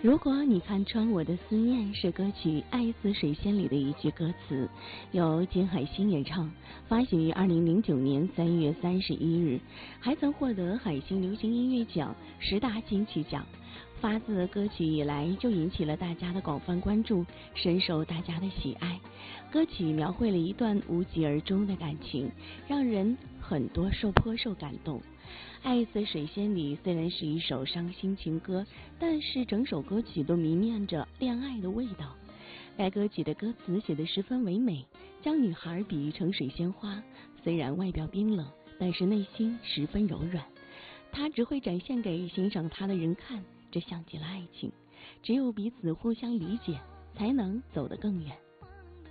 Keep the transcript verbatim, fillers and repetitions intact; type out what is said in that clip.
如果你看穿我的思念是歌曲《爱似水仙》里的一句歌词，由金海心演唱，发行于二零零九年三月三十一日，还曾获得海星流行音乐奖十大金曲奖。发自歌曲以来就引起了大家的广泛关注，深受大家的喜爱。歌曲描绘了一段无疾而终的感情，让人很多受颇受感动。《爱似水仙》里虽然是一首伤心情歌，但是整首歌曲都弥漫着恋爱的味道。该歌曲的歌词写得十分唯美，将女孩比喻成水仙花，虽然外表冰冷，但是内心十分柔软。她只会展现给欣赏她的人看，这像极了爱情，只有彼此互相理解，才能走得更远。